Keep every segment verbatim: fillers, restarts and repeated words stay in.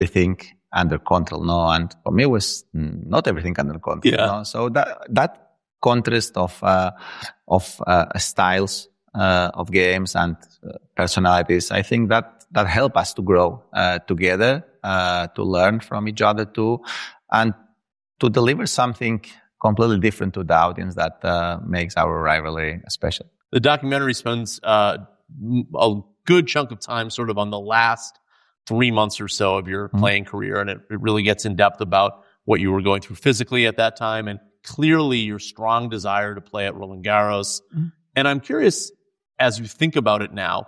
everything under control, no? And for me, it was not everything under control, yeah. no? So that that contrast of uh, of uh, styles uh, of games and uh, personalities, I think that that help us to grow uh, together, uh, to learn from each other too, and to deliver something completely different to the audience that uh, makes our rivalry special. The documentary spends uh, a good chunk of time sort of on the last three months or so of your mm-hmm. playing career, and it, it really gets in depth about what you were going through physically at that time, and clearly your strong desire to play at Roland Garros. Mm-hmm. And I'm curious, as you think about it now,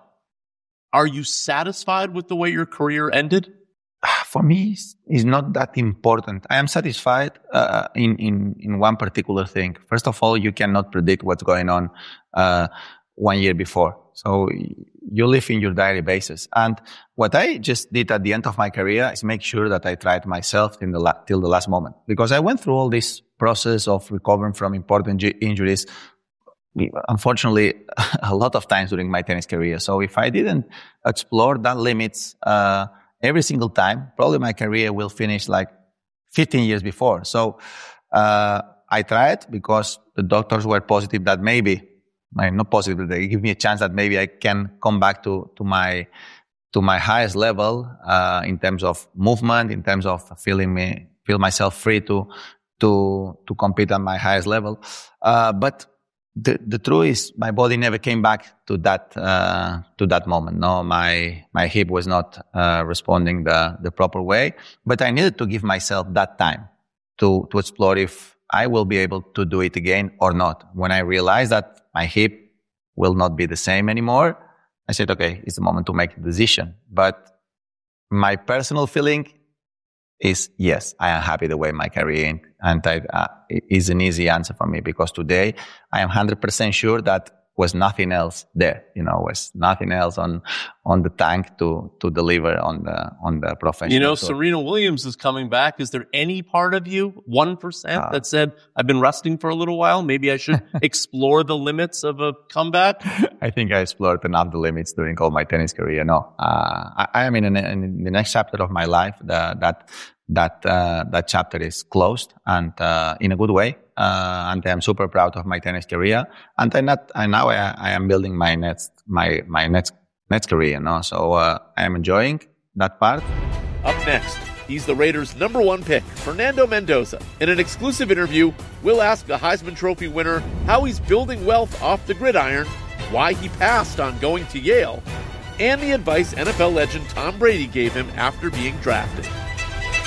are you satisfied with the way your career ended? For me, it's, it's not that important. I am satisfied uh, in, in, in one particular thing. First of all, you cannot predict what's going on uh, one year before. So you live in your daily basis. And what I just did at the end of my career is make sure that I tried myself in the la- till the last moment. Because I went through all this process of recovering from important g- injuries, unfortunately, a lot of times during my tennis career. So if I didn't explore that limits uh, every single time, probably my career will finish like fifteen years before. So uh, I tried because the doctors were positive that maybe, not positive, they give me a chance that maybe I can come back to, to my to my highest level uh, in terms of movement, in terms of feeling me feel myself free to to to compete at my highest level. Uh, but the the truth is, my body never came back to that uh, to that moment. No, my my hip was not uh, responding the the proper way. But I needed to give myself that time to to explore if I will be able to do it again or not. When I realized that my hip will not be the same anymore, I said, okay, it's the moment to make a decision. But my personal feeling is, yes, I am happy the way my career ended. And I, uh, it is an easy answer for me because today I am one hundred percent sure that was nothing else there, you know, was nothing else on, on the tank to, to deliver on the, on the professional. You know, tour. Serena Williams is coming back. Is there any part of you, one percent, uh, that said, I've been resting for a little while, maybe I should explore the limits of a comeback? I think I explored enough the limits during all my tennis career. No, uh, I, I am in, an, in the next chapter of my life. The, that, that, uh, that chapter is closed and, uh, in a good way. Uh, and I'm super proud of my tennis career. And I not, and now I, I am building my next, my, my next, next career, you know. So, uh, I am enjoying that part. Up next, he's the Raiders' number one pick, Fernando Mendoza. In an exclusive interview, we'll ask the Heisman Trophy winner how he's building wealth off the gridiron, why he passed on going to Yale, and the advice N F L legend Tom Brady gave him after being drafted.